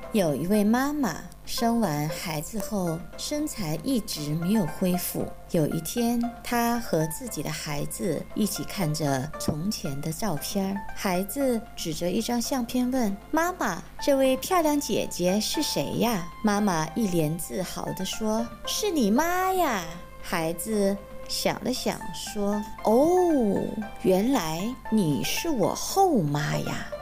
有一位妈妈生完孩子后，身材一直没有恢复。有一天，她和自己的孩子一起看着从前的照片。孩子指着一张相片问：“妈妈，这位漂亮姐姐是谁呀？”妈妈一脸自豪地说：“是你妈呀。”孩子想了想说：“哦，原来你是我后妈呀。”